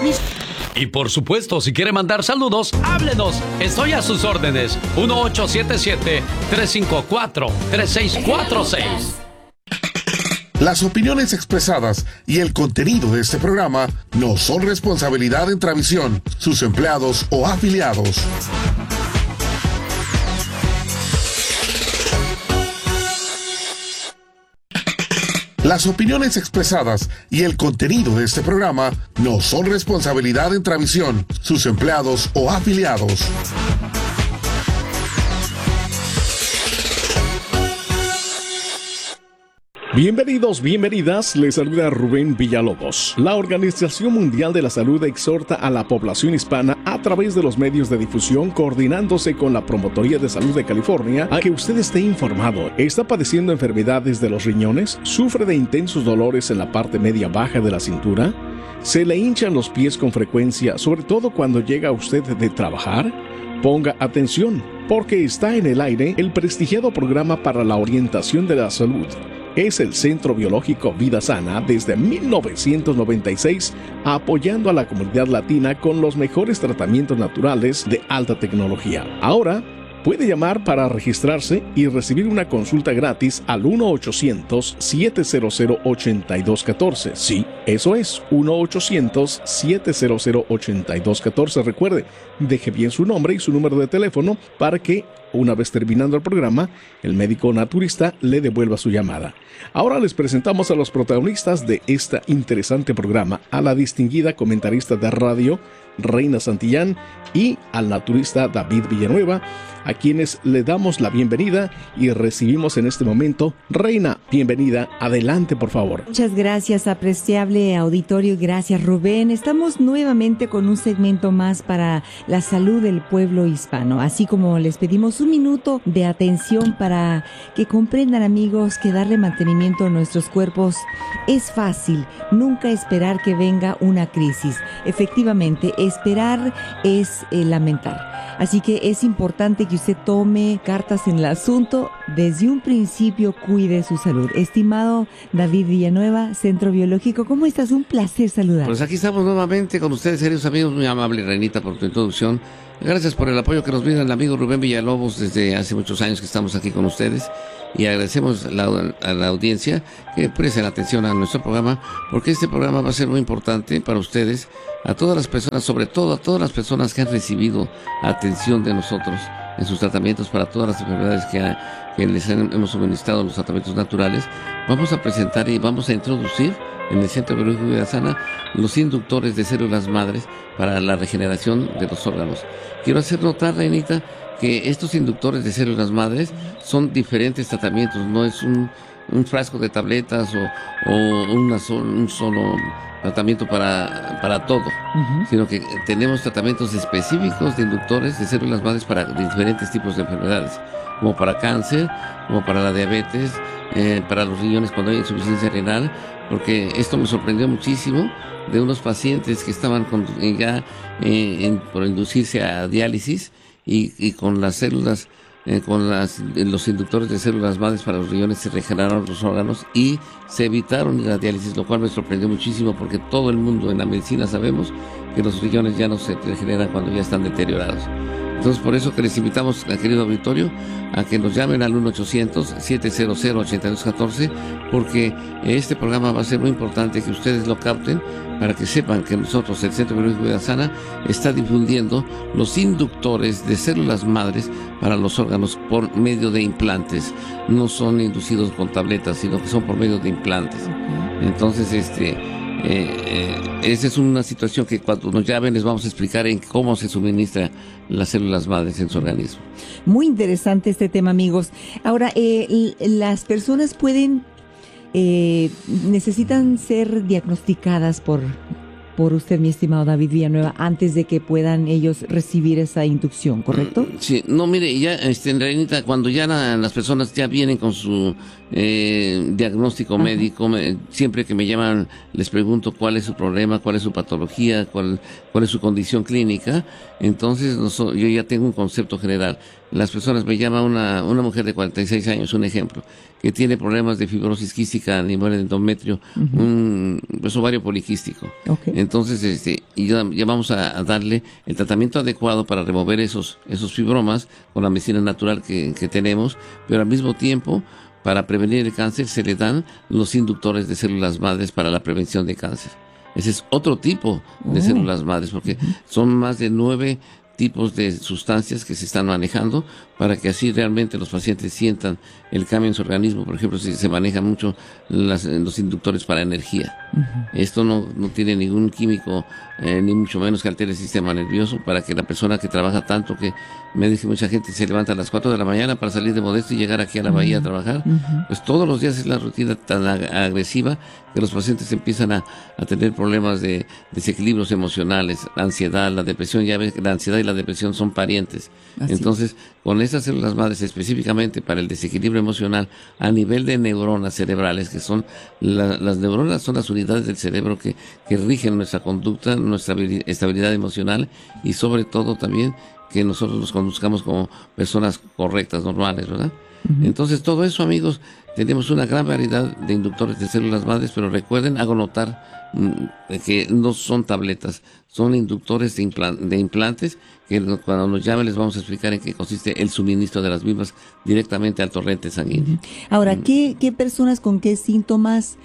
Y por supuesto, si quiere mandar saludos, háblenos. Estoy a sus órdenes. 1877-354-3646. Las opiniones expresadas y el contenido de este programa no son responsabilidad de Intravisión, sus empleados o afiliados. Las opiniones expresadas y el contenido de este programa no son responsabilidad de Intravisión, sus empleados o afiliados. Bienvenidos, bienvenidas, les saluda Rubén Villalobos. La Organización Mundial de la Salud exhorta a la población hispana a través de los medios de difusión, coordinándose con la Promotoría de Salud de California, a que usted esté informado. ¿Está padeciendo enfermedades de los riñones? ¿Sufre de intensos dolores en la parte media baja de la cintura? ¿Se le hinchan los pies con frecuencia, sobre todo cuando llega usted de trabajar? Ponga atención, porque está en el aire el prestigiado programa para la orientación de la salud. Es el Centro Biológico Vida Sana desde 1996, apoyando a la comunidad latina con los mejores tratamientos naturales de alta tecnología. Ahora, puede llamar para registrarse y recibir una consulta gratis al 1-800-700-8214. Sí, eso es, 1-800-700-8214. Recuerde, deje bien su nombre y su número de teléfono para que, una vez terminando el programa, el médico naturista le devuelva su llamada. Ahora les presentamos a los protagonistas de este interesante programa, a la distinguida comentarista de radio, Reina Santillán, y al naturista David Villanueva, a quienes le damos la bienvenida y recibimos en este momento. Reina, bienvenida, adelante por favor. Muchas gracias, apreciable auditorio, gracias Rubén. Estamos nuevamente con un segmento más para la salud del pueblo hispano, así como les pedimos un minuto de atención para que comprendan, amigos, que darle mantenimiento a nuestros cuerpos es fácil, nunca esperar que venga una crisis. Efectivamente, esperar es lamentar. Así que es importante que usted tome cartas en el asunto. Desde un principio cuide su salud. Estimado David Villanueva, Centro Biológico, ¿cómo estás? Un placer saludar. Pues aquí estamos nuevamente con ustedes, queridos amigos. Muy amable, Reinita, por tu introducción. Gracias por el apoyo que nos brinda el amigo Rubén Villalobos desde hace muchos años que estamos aquí con ustedes. Y agradecemos a la audiencia que presten atención a nuestro programa, porque este programa va a ser muy importante para ustedes, a todas las personas, sobre todo a todas las personas que han recibido atención de nosotros en sus tratamientos para todas las enfermedades que les hemos suministrado, los tratamientos naturales. Vamos a presentar y vamos a introducir en el Centro Biológico Vida Sana los inductores de células madres para la regeneración de los órganos. Quiero hacer notar, Reinita, que estos inductores de células madres son diferentes tratamientos, no es un frasco de tabletas o un solo tratamiento para todo, sino que tenemos tratamientos específicos de inductores de células madres para diferentes tipos de enfermedades, como para cáncer, como para la diabetes, para los riñones cuando hay insuficiencia renal, porque esto me sorprendió muchísimo de unos pacientes que estaban por inducirse a diálisis y con las células, los inductores de células madres para los riñones se regeneraron los órganos y se evitaron la diálisis, lo cual me sorprendió muchísimo porque todo el mundo en la medicina sabemos que los riñones ya no se regeneran cuando ya están deteriorados. Entonces, por eso que les invitamos, querido auditorio, a que nos llamen al 1-800-700-8214, porque este programa va a ser muy importante que ustedes lo capten, para que sepan que nosotros, el Centro Biológico de Vida Sana, está difundiendo los inductores de células madres para los órganos por medio de implantes. No son inducidos con tabletas, sino que son por medio de implantes. Entonces, esa es una situación que cuando nos llamen les vamos a explicar en cómo se suministra las células madres en su organismo. Muy interesante este tema, amigos. Ahora, las personas necesitan ser diagnosticadas por usted, mi estimado David Villanueva, antes de que puedan ellos recibir esa inducción, ¿correcto? Sí, no, mire, ya, Reinita, cuando ya las personas ya vienen con su diagnóstico médico, siempre que me llaman les pregunto cuál es su problema, cuál es su patología, cuál es su condición clínica. Entonces yo ya tengo un concepto general. las personas, me llama una mujer de 46 años, un ejemplo, que tiene problemas de fibrosis quística a nivel de endometrio, un ovario poliquístico. Okay. Entonces, ya vamos a darle el tratamiento adecuado para remover esos fibromas con la medicina natural que tenemos, pero al mismo tiempo, para prevenir el cáncer, se le dan los inductores de células madres para la prevención de cáncer. Ese es otro tipo de células madres, porque son más de 9 tipos de sustancias que se están manejando para que así realmente los pacientes sientan el cambio en su organismo. Por ejemplo, si se manejan mucho los inductores para energía. Esto no tiene ningún químico, ni mucho menos que altere el sistema nervioso, para que la persona que trabaja tanto, que me dice mucha gente se levanta a las 4 de la mañana para salir de Modesto y llegar aquí a la bahía a trabajar, pues todos los días es la rutina tan agresiva que los pacientes empiezan a tener problemas de desequilibrios emocionales, la ansiedad, la depresión. Ya ves que la ansiedad y la depresión son parientes. Entonces, con esas células madres específicamente para el desequilibrio emocional a nivel de neuronas cerebrales, que son las neuronas son las unidades del cerebro que rigen nuestra conducta, nuestra estabilidad emocional y sobre todo también que nosotros nos conduzcamos como personas correctas, normales, ¿verdad? Entonces, todo eso, amigos, tenemos una gran variedad de inductores de células madres, pero recuerden, hago notar que no son tabletas, son inductores de implantes, que cuando nos llamen les vamos a explicar en qué consiste el suministro de las mismas directamente al torrente sanguíneo. Ahora, ¿qué personas con qué síntomas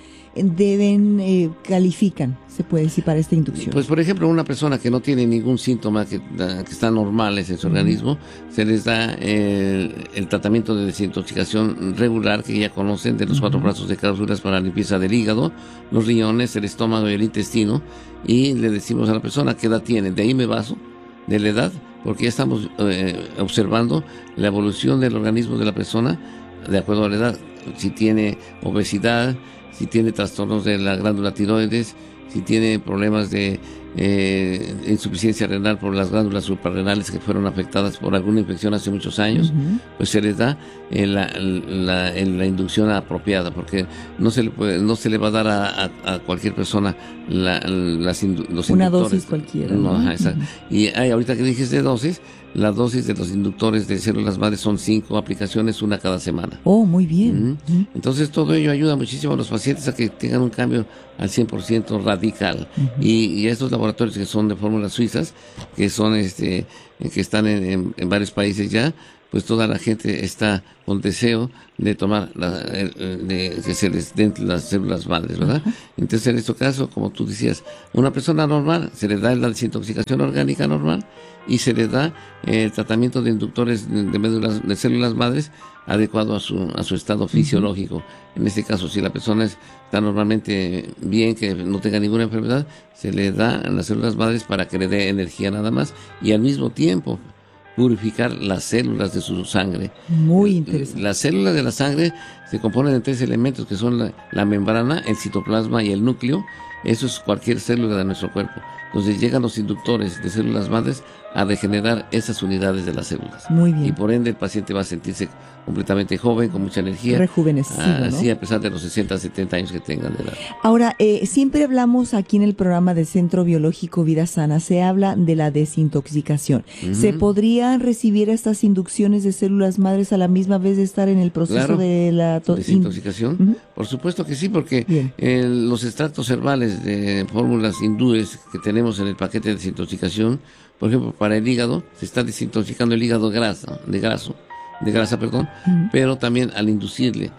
califican, se puede decir, para esta inducción? Pues, por ejemplo, una persona que no tiene ningún síntoma, que está normales en su organismo, se les da el tratamiento de desintoxicación regular que ya conocen, de los 4 brazos de cápsulas para la limpieza del hígado, los riñones, el estómago y el intestino, y le decimos a la persona qué edad tiene. De ahí me baso de la edad, porque ya estamos observando la evolución del organismo de la persona de acuerdo a la edad. Si tiene obesidad, si tiene trastornos de la glándula tiroides, si tiene problemas de insuficiencia renal por las glándulas suprarrenales que fueron afectadas por alguna infección hace muchos años, pues se les da la inducción apropiada, porque no se le va a dar a cualquier persona los inductores. Una dosis cualquiera. No, exacto. Y ahorita que dijiste de dosis, la dosis de los inductores de células madres son 5 aplicaciones, una cada semana. Oh, muy bien. Entonces todo ello ayuda muchísimo a los pacientes a que tengan un cambio al 100% radical. Y estos laboratorios que son de fórmulas suizas, que son que están en varios países ya, pues toda la gente está con deseo de tomar de que se les den las células madres, ¿verdad? Entonces, en este caso, como tú decías, una persona normal se le da la desintoxicación orgánica normal y se le da el tratamiento de inductores de células madres adecuado a su estado fisiológico. En este caso, si la persona está normalmente bien, que no tenga ninguna enfermedad, se le da las células madres para que le dé energía nada más y al mismo tiempo purificar las células de su sangre. Muy interesante. Las células de la sangre se componen de 3 elementos, que son la membrana, el citoplasma y el núcleo. Eso es cualquier célula de nuestro cuerpo. Entonces llegan los inductores de células madres a regenerar esas unidades de las células. Muy bien. Y por ende el paciente va a sentirse completamente joven, con mucha energía. Rejuvenecido, ¿no? Sí, a pesar de los 60, 70 años que tengan de edad. Ahora, siempre hablamos aquí en el programa de Centro Biológico Vida Sana, se habla de la desintoxicación. ¿Se podrían recibir estas inducciones de células madres a la misma vez de estar en el proceso de la desintoxicación? Por supuesto que sí, porque los extractos herbales de fórmulas hindúes que tenemos en el paquete de desintoxicación, por ejemplo, para el hígado, se está desintoxicando el hígado de grasa, pero también al introducir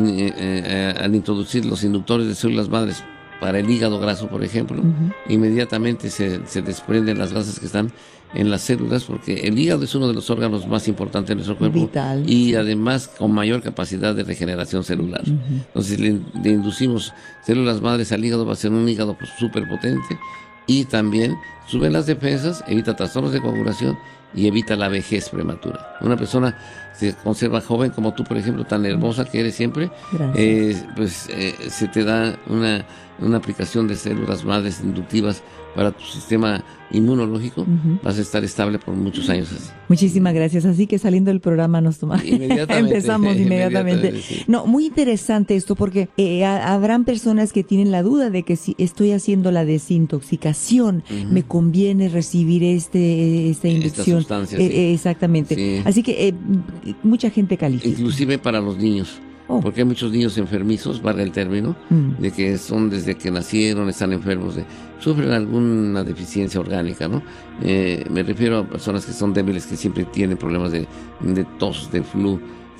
los inductores de células madres para el hígado graso, por ejemplo, inmediatamente se desprenden las grasas que están en las células, porque el hígado es uno de los órganos más importantes de nuestro cuerpo. Vital. Y además con mayor capacidad de regeneración celular. Entonces le inducimos células madres al hígado, va a ser un hígado súper potente y también sube las defensas, evita trastornos de coagulación y evita la vejez prematura. Una persona se conserva joven como tú, por ejemplo, tan hermosa que eres siempre. Se te da una aplicación de células madres inductivas para tu sistema inmunológico. Vas a estar estable por muchos años así. Muchísimas gracias. Así que saliendo del programa nos tomamos. Empezamos inmediatamente. Sí. No, muy interesante esto, porque habrán personas que tienen la duda de que si estoy haciendo la desintoxicación, me conviene recibir esta inducción sustancias, sí. Exactamente. Sí. Así que mucha gente califica. Inclusive para los niños. Porque hay muchos niños enfermizos, valga el término, de que son desde que nacieron, están enfermos, sufren alguna deficiencia orgánica, ¿no? Me refiero a personas que son débiles, que siempre tienen problemas de tos, de flu,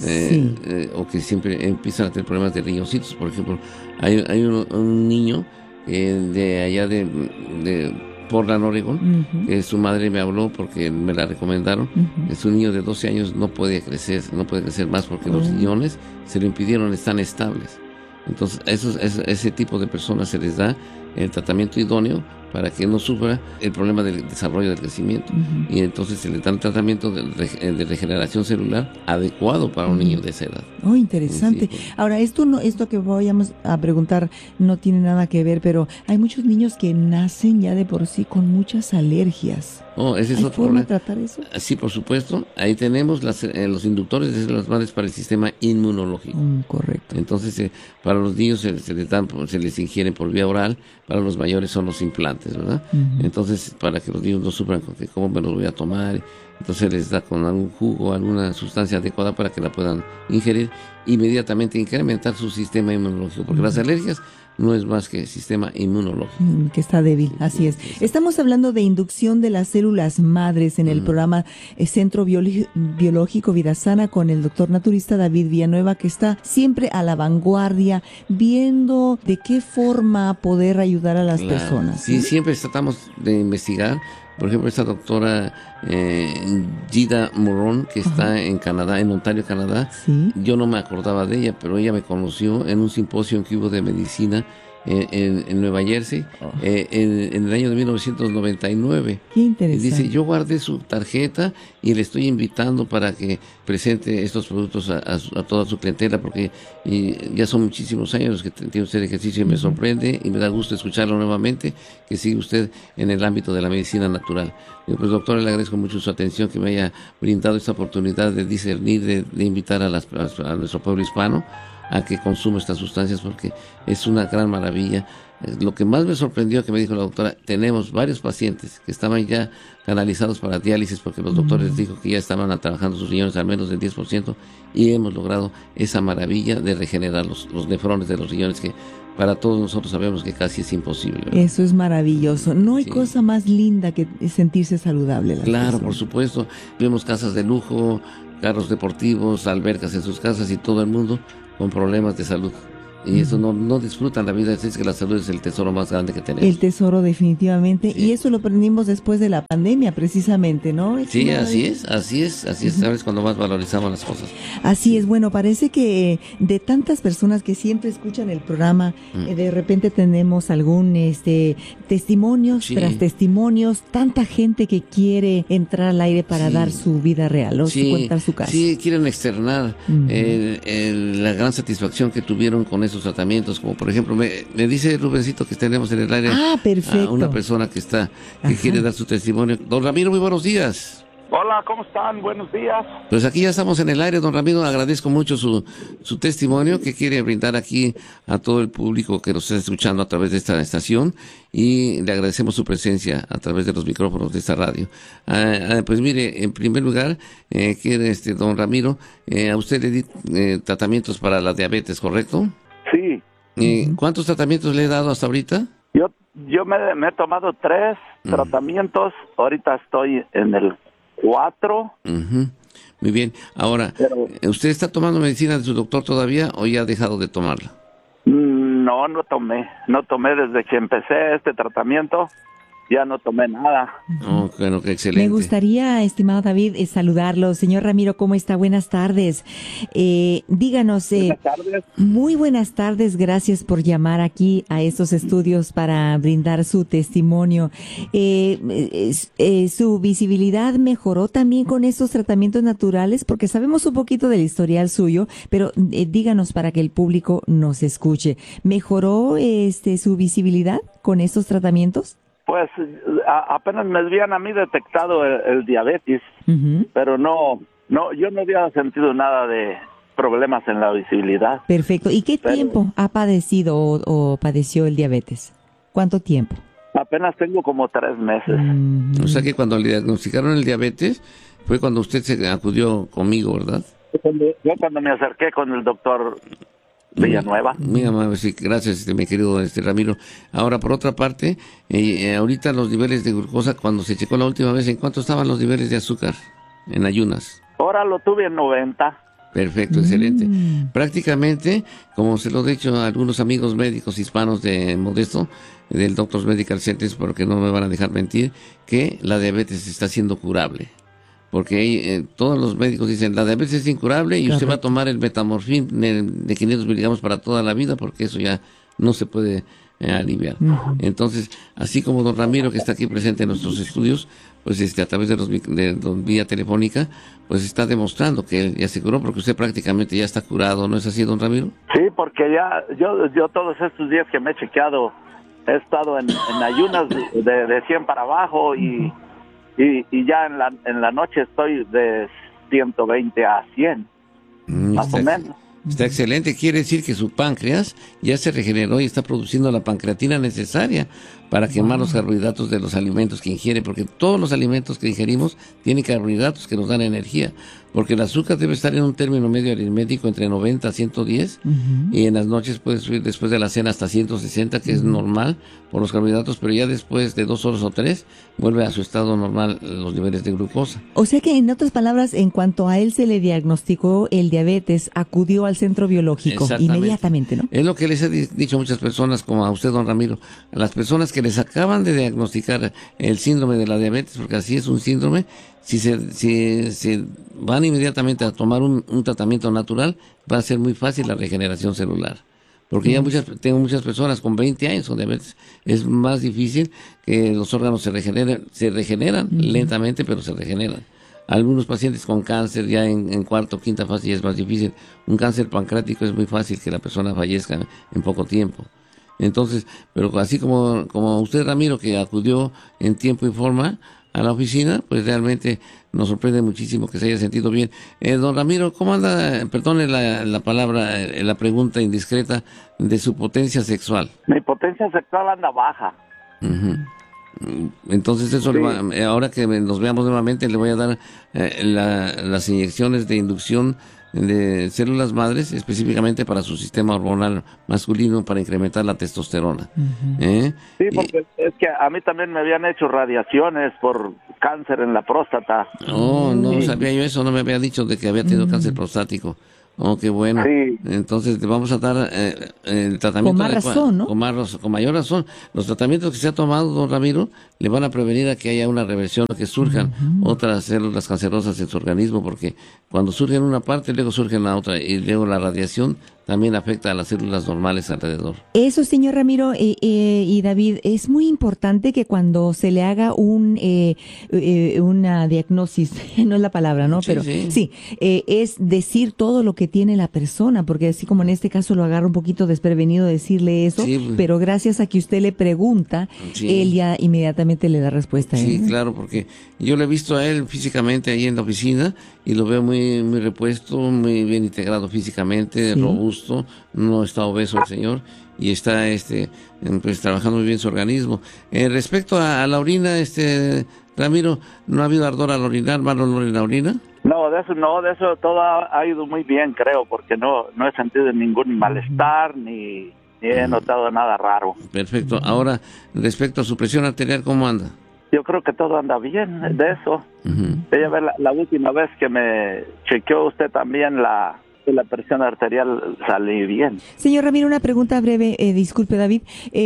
o que siempre empiezan a tener problemas de riñoncitos. Por ejemplo, hay un niño de allá de Portland, Oregon, que su madre me habló porque me la recomendaron. Es un niño de 12 años, no puede crecer más porque los riñones se lo impidieron, están estables. Entonces, ese tipo de personas se les da el tratamiento idóneo para que no sufra el problema del desarrollo del crecimiento. Y entonces se le da un tratamiento de regeneración celular adecuado para un niño de esa edad. Oh, interesante. Sí. Ahora, esto que vayamos a preguntar no tiene nada que ver, pero hay muchos niños que nacen ya de por sí con muchas alergias. Ese es ¿Hay otro forma problema. de tratar eso? Sí, por supuesto. Ahí tenemos los inductores de células madres para el sistema inmunológico. Correcto. Entonces, para los niños se les ingiere por vía oral, para los mayores son los implantes, ¿verdad? Entonces, para que los niños no sufran con que cómo me los voy a tomar, entonces les da con algún jugo, alguna sustancia adecuada para que la puedan ingerir, inmediatamente incrementar su sistema inmunológico, porque las alergias no es más que sistema inmunológico. Que está débil, así es. Estamos hablando de inducción de las células madres en el programa Centro Biológico Vida Sana con el doctor naturista David Villanueva, que está siempre a la vanguardia, viendo de qué forma poder ayudar a las personas. Sí, siempre tratamos de investigar. Por ejemplo, esta doctora Gida Moron, que está en Canadá, en Ontario, Canadá. ¿Sí? Yo no me acordaba de ella, pero ella me conoció en un simposio que hubo de medicina en Nueva Jersey en el año de 1999. Qué interesante. Y dice, yo guardé su tarjeta y le estoy invitando para que presente estos productos a toda su clientela, porque ya son muchísimos años que tiene usted ejercicio y me sorprende y me da gusto escucharlo nuevamente, que sigue usted en el ámbito de la medicina natural. Digo, pues doctor, le agradezco mucho su atención, que me haya brindado esta oportunidad de discernir, de invitar a nuestro pueblo hispano a que consuma estas sustancias, porque es una gran maravilla. Lo que más me sorprendió, que me dijo la doctora, tenemos varios pacientes que estaban ya canalizados para diálisis, porque los doctores dijo que ya estaban trabajando sus riñones al menos del 10%, y hemos logrado esa maravilla de regenerar los nefrones de los riñones, que para todos nosotros sabemos que casi es imposible, ¿verdad? Eso es maravilloso. No hay cosa más linda que sentirse saludable. Claro, por supuesto. Vemos casas de lujo, carros deportivos, albercas en sus casas y todo el mundo con problemas de salud. Y eso no disfrutan la vida. Es que la salud es el tesoro más grande que tenemos. El tesoro, definitivamente. Sí. Y eso lo aprendimos después de la pandemia, precisamente, ¿no? Sí, así es. Sabes cuando más valorizamos las cosas. Así es. Bueno, parece que de tantas personas que siempre escuchan el programa, de repente tenemos algún testimonios tras testimonios, tanta gente que quiere entrar al aire para dar su vida real o contar su caso. Sí, quieren externar la gran satisfacción que tuvieron con esos tratamientos, como por ejemplo me dice Rubencito que tenemos en el aire a una persona que quiere dar su testimonio. Don Ramiro, muy buenos días. Hola, ¿cómo están? Buenos días. Pues aquí ya estamos en el aire, don Ramiro. Agradezco mucho su testimonio que quiere brindar aquí a todo el público que nos está escuchando a través de esta estación, y le agradecemos su presencia a través de los micrófonos de esta radio. Pues mire, en primer lugar, don Ramiro, a usted le di tratamientos para la diabetes, ¿correcto? Sí. ¿Cuántos tratamientos le he dado hasta ahorita? Yo me he tomado 3 tratamientos. Ahorita estoy en el 4. Muy bien. Ahora, ¿usted está tomando medicina de su doctor todavía o ya ha dejado de tomarla? No tomé desde que empecé este tratamiento. Ya no tomé nada. Bueno, qué excelente. Me gustaría, estimado David, saludarlo. Señor Ramiro, ¿cómo está? Buenas tardes. Díganos. Buenas tardes. Muy buenas tardes. Gracias por llamar aquí a estos estudios para brindar su testimonio. ¿Su visibilidad mejoró también con estos tratamientos naturales? Porque sabemos un poquito del historial suyo, pero díganos para que el público nos escuche. ¿Mejoró su visibilidad con estos tratamientos? Pues apenas me habían a mí detectado el diabetes, pero yo no había sentido nada de problemas en la visibilidad. Perfecto. ¿Y qué tiempo ha padecido o padeció el diabetes? ¿Cuánto tiempo? Apenas tengo como 3 meses. O sea que cuando le diagnosticaron el diabetes fue cuando usted se acudió conmigo, ¿verdad? Yo cuando me acerqué con el doctor Villanueva. Mira, sí, gracias, mi querido Ramiro. Ahora, por otra parte, ahorita los niveles de glucosa, cuando se checó la última vez, ¿en cuánto estaban los niveles de azúcar en ayunas? Ahora lo tuve en 90. Perfecto, excelente. Prácticamente, como se lo he dicho a algunos amigos médicos hispanos de Modesto, del Doctors Medical Centers, porque no me van a dejar mentir, que la diabetes está siendo curable. Porque todos los médicos dicen, la diabetes es incurable y usted va a tomar el metamorfín de 500 miligramos para toda la vida, porque eso ya no se puede aliviar. Entonces, así como don Ramiro, que está aquí presente en nuestros estudios, pues a través de vía telefónica, pues está demostrando que él ya se curó, porque usted prácticamente ya está curado, ¿no es así, don Ramiro? Sí, porque ya yo todos estos días que me he chequeado, he estado en ayunas de 100 para abajo y ya en la noche estoy de 120 a 100, más o menos. Está excelente, quiere decir que su páncreas ya se regeneró y está produciendo la pancreatina necesaria para quemar los carbohidratos de los alimentos que ingiere, porque todos los alimentos que ingerimos tienen carbohidratos que nos dan energía, porque el azúcar debe estar en un término medio aritmético entre 90 a 110 y en las noches puede subir después de la cena hasta 160, que es normal por los carbohidratos, pero ya después de 2 horas o 3 vuelve a su estado normal los niveles de glucosa. O sea que, en otras palabras, en cuanto a él se le diagnosticó el diabetes, acudió al centro biológico inmediatamente, ¿no? Es lo que les he dicho a muchas personas, como a usted, don Ramiro, a las personas que les acaban de diagnosticar el síndrome de la diabetes, porque así es un síndrome, si se van inmediatamente a tomar un tratamiento natural, va a ser muy fácil la regeneración celular. Porque ya tengo muchas personas con 20 años con diabetes. Es más difícil que los órganos se regeneran lentamente, pero se regeneran. Algunos pacientes con cáncer ya en cuarta o quinta fase ya es más difícil. Un cáncer pancreático es muy fácil que la persona fallezca en poco tiempo. Entonces, pero así como usted, Ramiro, que acudió en tiempo y forma a la oficina, pues realmente nos sorprende muchísimo que se haya sentido bien. Don Ramiro, ¿cómo anda, perdone la palabra, la pregunta indiscreta, de su potencia sexual? Mi potencia sexual anda baja. Entonces eso, sí. Ahora que nos veamos nuevamente, le voy a dar las inyecciones de inducción de células madres, específicamente para su sistema hormonal masculino, para incrementar la testosterona. Sí, porque es que a mí también me habían hecho radiaciones por cáncer en la próstata. Oh, no sabía yo eso, no me había dicho de que había tenido cáncer prostático. Oh, qué bueno. Sí. Entonces le vamos a dar el tratamiento. Con más razón, ¿no? Con mayor razón. Los tratamientos que se ha tomado, don Ramiro, le van a prevenir a que haya una reversión, a que surjan otras células cancerosas en su organismo, porque cuando surge en una parte, luego surge en la otra, y luego la radiación también afecta a las células normales alrededor. Eso, señor Ramiro y David, es muy importante que cuando se le haga una diagnosis, no es la palabra, ¿no? Pero sí, es decir todo lo que tiene la persona, porque así como en este caso lo agarra un poquito desprevenido decirle eso, pero gracias a que usted le pregunta, él ya inmediatamente le da respuesta. Sí, claro, porque yo lo he visto a él físicamente ahí en la oficina y lo veo muy, muy repuesto, muy bien integrado físicamente, robusto, no está obeso el señor y está pues trabajando muy bien su organismo. Respecto a la orina, Ramiro, ¿no ha habido ardor al orinar, mal olor en la orina? No, de eso todo ha ido muy bien, creo, porque no he sentido ningún malestar ni he notado nada raro. Perfecto. Ahora, respecto a su presión arterial, ¿cómo anda? Yo creo que todo anda bien de eso. Ella ve la última vez que me chequeó usted también la presión arterial salí bien. Señor Ramiro, una pregunta breve, disculpe David,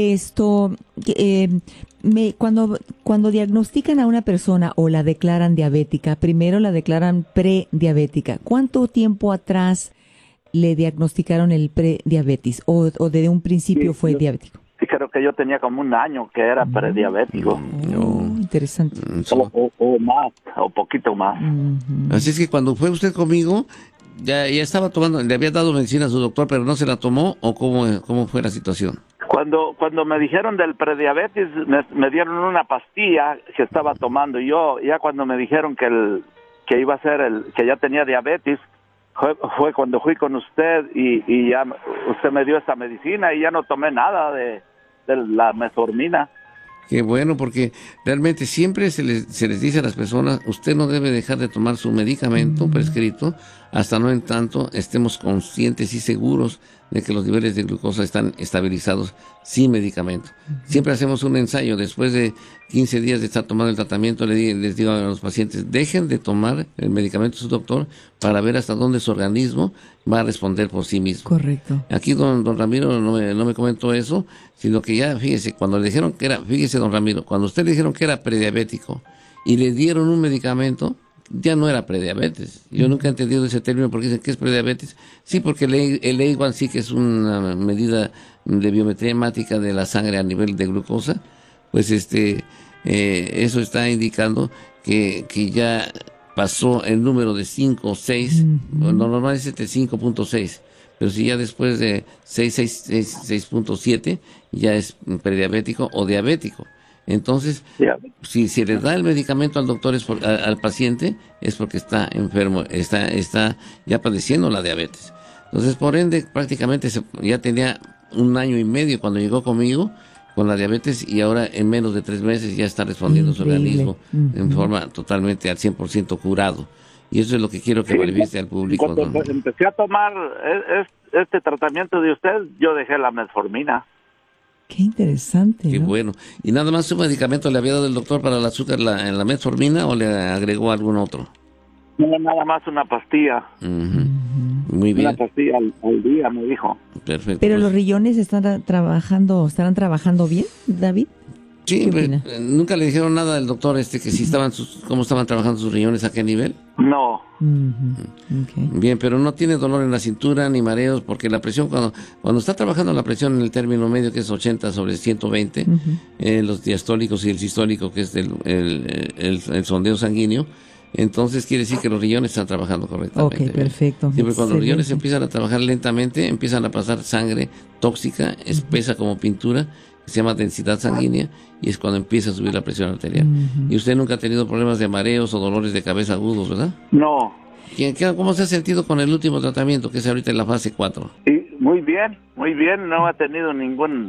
cuando diagnostican a una persona o la declaran diabética, primero la declaran prediabética, ¿cuánto tiempo atrás le diagnosticaron el prediabetes o desde un principio fue diabético? Sí, creo que yo tenía como un año que era prediabético. Interesante. O más, o poquito más. Así es que cuando fue usted conmigo, ya estaba tomando, le había dado medicina a su doctor, pero no se la tomó, ¿o cómo fue la situación? Cuando me dijeron del prediabetes, me dieron una pastilla que estaba tomando. Yo, ya cuando me dijeron que iba a ser que ya tenía diabetes, fue cuando fui con usted y ya usted me dio esta medicina y ya no tomé nada de la metformina. Qué bueno, porque realmente siempre se les dice a las personas, usted no debe dejar de tomar su medicamento prescrito hasta no en tanto estemos conscientes y seguros de que los niveles de glucosa están estabilizados sin medicamento. Siempre hacemos un ensayo, después de 15 días de estar tomando el tratamiento, les digo a los pacientes, dejen de tomar el medicamento de su doctor para ver hasta dónde su organismo va a responder por sí mismo. Correcto. Aquí don Ramiro no me comentó eso, sino que ya, fíjese, cuando le dijeron que era, fíjese don Ramiro, cuando usted le dijeron que era prediabético y le dieron un medicamento, ya no era prediabetes. Yo nunca he entendido ese término porque dicen que es prediabetes. Sí, porque el A1C, que es una medida de biometría hemática de la sangre a nivel de glucosa, pues eso está indicando que ya pasó el número de 5 o 6, normalmente es de 5.6, pero si ya después de 6.7 ya es prediabético o diabético. Entonces, si se le da el medicamento al doctor, al paciente, es porque está enfermo, está ya padeciendo la diabetes. Entonces, por ende, prácticamente ya tenía 1 año y medio cuando llegó conmigo con la diabetes y ahora en menos de 3 meses ya está respondiendo su organismo en forma totalmente al 100% curado. Y eso es lo que quiero que manifieste al público. Cuando empecé a tomar este tratamiento de usted, yo dejé la metformina. Qué interesante. Qué ¿no? bueno. ¿Y nada más su medicamento le había dado el doctor para el azúcar, la metformina, o le agregó algún otro? No, nada más una pastilla. Muy bien. Una pastilla al día, me dijo. Perfecto. Pero pues, los riñones estarán trabajando bien, David. sí, ¿Qué opina? nunca le dijeron nada al doctor que si cómo estaban trabajando sus riñones, a qué nivel. No. Okay. Bien, pero no tiene dolor en la cintura ni mareos, porque la presión, cuando está trabajando la presión en el término medio, que es 80 sobre 120, los diastólicos y el sistólico, que es el sondeo sanguíneo, entonces quiere decir que los riñones están trabajando correctamente. Ok, perfecto. Siempre cuando los riñones Excelente. empiezan a trabajar lentamente, empiezan a pasar sangre tóxica, espesa como pintura, que se llama densidad sanguínea, y es cuando empieza a subir la presión arterial. Y usted nunca ha tenido problemas de mareos o dolores de cabeza agudos, ¿verdad? No. ¿Cómo se ha sentido con el último tratamiento, que es ahorita en la fase 4? Y muy bien. No ha tenido ninguna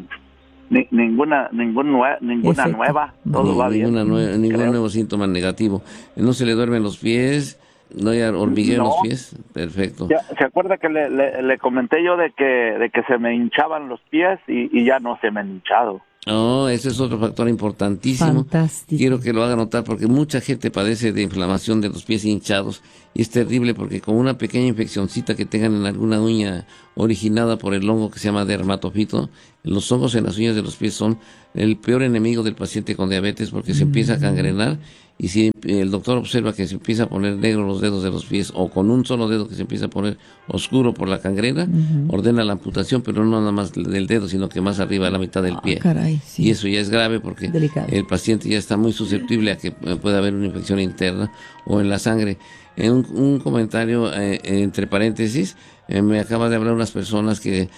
Efecto. nueva. Todo va bien. Ningún creo. nuevo síntoma negativo. ¿No se le duermen los pies? ¿No hay hormigueo en los pies? Perfecto. ¿Se acuerda que le comenté yo de que se me hinchaban los pies y ya no se me han hinchado? No, ese es otro factor importantísimo. Fantástico. Quiero que lo haga notar porque mucha gente padece de inflamación de los pies hinchados y es terrible porque con una pequeña infeccioncita que tengan en alguna uña originada por el hongo que se llama dermatofito, los hongos en las uñas de los pies son el peor enemigo del paciente con diabetes porque se empieza a gangrenar. Y si el doctor observa que se empieza a poner negro los dedos de los pies o con un solo dedo que se empieza a poner oscuro por la gangrena, ordena la amputación, pero no nada más del dedo, sino que más arriba de la mitad del pie. Caray, sí. Y eso ya es grave porque Delicado. el paciente ya está muy susceptible a que pueda haber una infección interna o en la sangre. En un comentario entre paréntesis, me acaba de hablar unas personas que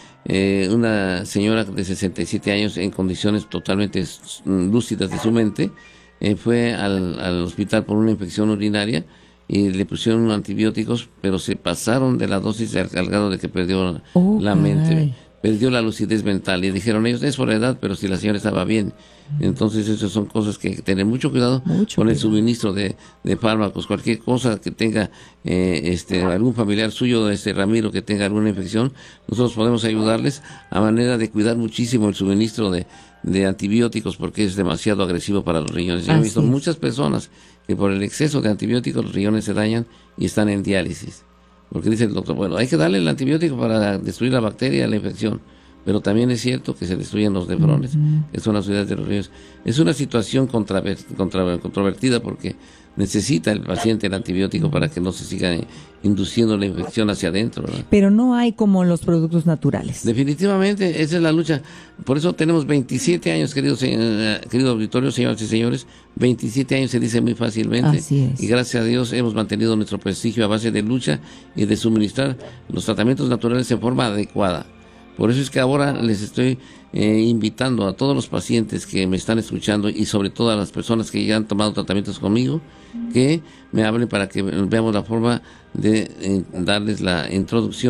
una señora de 67 años en condiciones totalmente lúcidas de su mente, fue al hospital por una infección urinaria y le pusieron antibióticos, pero se pasaron de la dosis al grado de que perdió la mente, perdió la lucidez mental y dijeron ellos, es por la edad, pero si la señora estaba bien. Entonces esas son cosas que hay que tener mucho cuidado con el suministro de fármacos. Cualquier cosa que tenga algún familiar suyo, Ramiro, que tenga alguna infección, nosotros podemos ayudarles a manera de cuidar muchísimo el suministro de antibióticos porque es demasiado agresivo para los riñones. Yo he visto muchas personas que por el exceso de antibióticos los riñones se dañan y están en diálisis. Porque dice el doctor, bueno, hay que darle el antibiótico para destruir la bacteria, la infección. Pero también es cierto que se destruyen los nefrones, que son las unidades de los riñones. Es una situación controvertida porque necesita el paciente el antibiótico para que no se siga induciendo la infección hacia adentro, ¿verdad? Pero no hay como los productos naturales. Definitivamente, esa es la lucha. Por eso tenemos 27 años, querido auditorio, señoras y señores. 27 años se dice muy fácilmente. Así es. Y gracias a Dios hemos mantenido nuestro prestigio a base de lucha y de suministrar los tratamientos naturales en forma adecuada. Por eso es que ahora les estoy invitando a todos los pacientes que me están escuchando y sobre todo a las personas que ya han tomado tratamientos conmigo, que me hablen para que veamos la forma de darles la introducción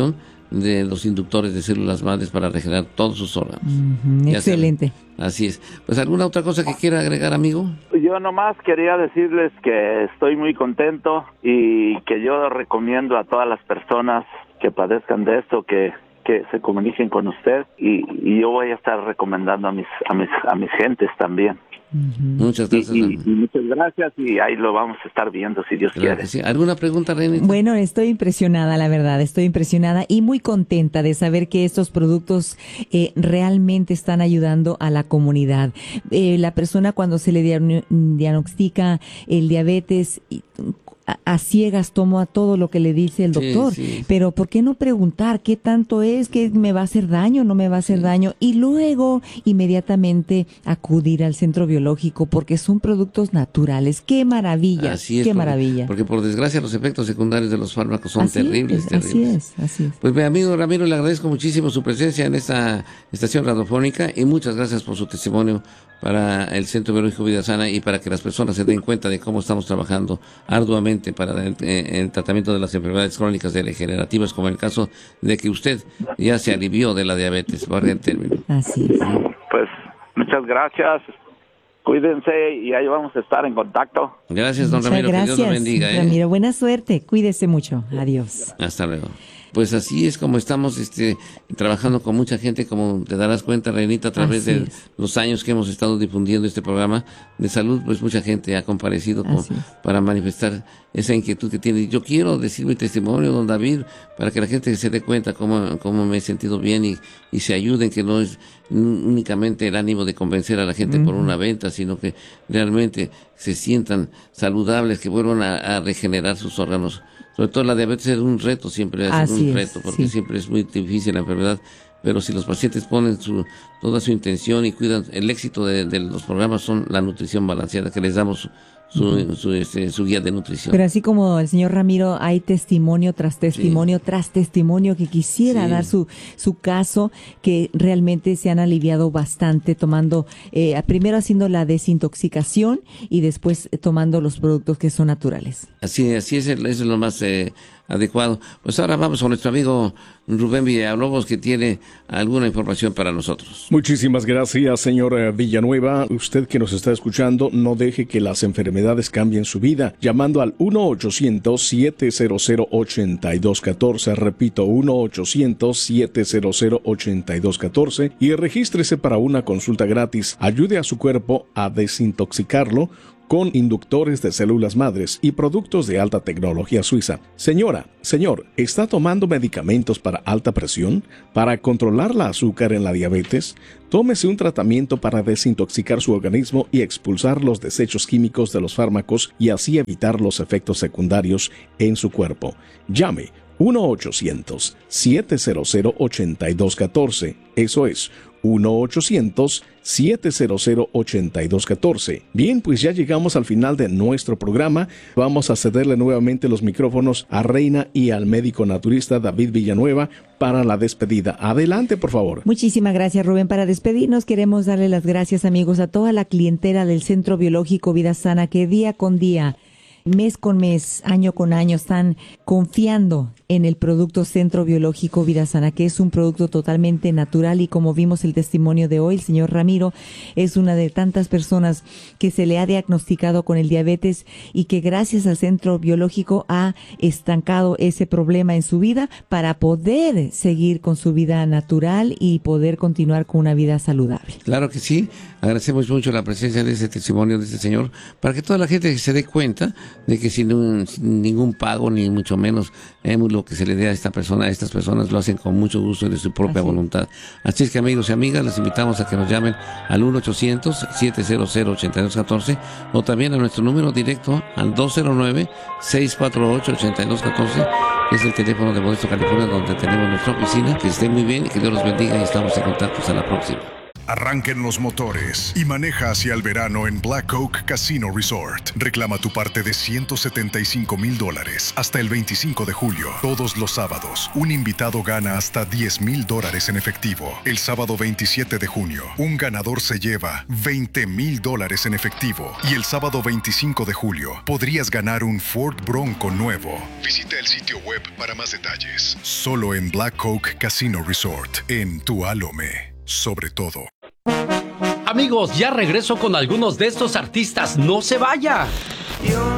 de los inductores de células madres para regenerar todos sus órganos. Excelente. Así es. Pues, ¿alguna otra cosa que quiera agregar, amigo? Yo nomás quería decirles que estoy muy contento y que yo recomiendo a todas las personas que padezcan de esto que se comuniquen con usted y yo voy a estar recomendando a mis gentes también. Muchas gracias. Y muchas gracias y ahí lo vamos a estar viendo si Dios quiere. Sí. ¿Alguna pregunta, Renita? Bueno, estoy impresionada, la verdad, estoy impresionada y muy contenta de saber que estos productos realmente están ayudando a la comunidad. La persona cuando se le diagnostica el diabetes, a ciegas tomo a todo lo que le dice el doctor, pero ¿por qué no preguntar qué tanto es, qué me va a hacer daño, no me va a hacer daño? Y luego inmediatamente acudir al centro biológico porque son productos naturales. ¡Qué maravilla! Así es, ¡Qué maravilla! Porque por desgracia los efectos secundarios de los fármacos son terribles. Así es. Pues mi amigo Ramiro, le agradezco muchísimo su presencia en esta estación radiofónica y muchas gracias por su testimonio para el Centro Biológico Vida Sana y para que las personas se den cuenta de cómo estamos trabajando arduamente para el tratamiento de las enfermedades crónicas degenerativas, como el caso de que usted ya se alivió de la diabetes, valga el término. Así es. Pues muchas gracias, cuídense y ahí vamos a estar en contacto. Gracias, don Ramiro, gracias, que Dios lo bendiga. Ramiro, buena suerte, cuídese mucho, adiós. Hasta luego. Pues así es como estamos trabajando con mucha gente, como te darás cuenta, Reinita, a través de los años que hemos estado difundiendo este programa de salud, pues mucha gente ha comparecido para manifestar esa inquietud que tiene. Yo quiero decir mi testimonio, don David, para que la gente se dé cuenta cómo me he sentido bien y se ayuden, que no es únicamente el ánimo de convencer a la gente por una venta, sino que realmente se sientan saludables, que vuelvan a regenerar sus órganos. Sobre todo la diabetes es un reto, siempre es un reto, porque siempre es muy difícil la enfermedad, pero si los pacientes ponen toda su intención y cuidan, el éxito de los programas son la nutrición balanceada, que les damos su guía de nutrición. Pero así como el señor Ramiro, hay testimonio tras testimonio tras testimonio que quisiera dar su caso, que realmente se han aliviado bastante tomando, primero haciendo la desintoxicación y después tomando los productos que son naturales. Así es, eso es lo más adecuado. Pues ahora vamos con nuestro amigo Rubén Villalobos, que tiene alguna información para nosotros. Muchísimas gracias, señor Villanueva. Usted que nos está escuchando, no deje que las enfermedades cambien su vida, llamando al 1-800-700-8214, repito, 1-800-700-8214, y regístrese para una consulta gratis. Ayude a su cuerpo a desintoxicarlo con inductores de células madres y productos de alta tecnología suiza. Señora, señor, ¿está tomando medicamentos para alta presión? ¿Para controlar la azúcar en la diabetes? Tómese un tratamiento para desintoxicar su organismo y expulsar los desechos químicos de los fármacos y así evitar los efectos secundarios en su cuerpo. Llame 1-800-700-8214. Eso es 1-800-700-8214. Bien, pues ya llegamos al final de nuestro programa. Vamos a cederle nuevamente los micrófonos a Reina y al médico naturista David Villanueva para la despedida. Adelante, por favor. Muchísimas gracias, Rubén. Para despedirnos queremos darle las gracias, amigos, a toda la clientela del Centro Biológico Vida Sana que día con día, mes con mes, año con año están confiando en el producto Centro Biológico Vida Sana, que es un producto totalmente natural y como vimos el testimonio de hoy, el señor Ramiro es una de tantas personas que se le ha diagnosticado con el diabetes y que gracias al Centro Biológico ha estancado ese problema en su vida para poder seguir con su vida natural y poder continuar con una vida saludable. Claro que sí, agradecemos mucho la presencia de ese testimonio de este señor para que toda la gente se dé cuenta de que sin ningún pago ni mucho menos lo que se le dé a esta persona, a estas personas lo hacen con mucho gusto y de su propia voluntad. Así es que, amigos y amigas, les invitamos a que nos llamen al 1-800-700-8214 o también a nuestro número directo al 209-648-8214, que es el teléfono de Modesto, California, donde tenemos nuestra oficina. Que estén muy bien y que Dios los bendiga y estamos en contacto. Hasta la próxima. Arranquen los motores y maneja hacia el verano en Black Oak Casino Resort. Reclama tu parte de $175,000 hasta el 25 de julio. Todos los sábados, un invitado gana hasta $10,000 en efectivo. El sábado 27 de junio, un ganador se lleva $20,000 en efectivo. Y el sábado 25 de julio, podrías ganar un Ford Bronco nuevo. Visita el sitio web para más detalles. Solo en Black Oak Casino Resort, en Tualome, sobre todo. Amigos, ya regreso con algunos de estos artistas. ¡No se vaya!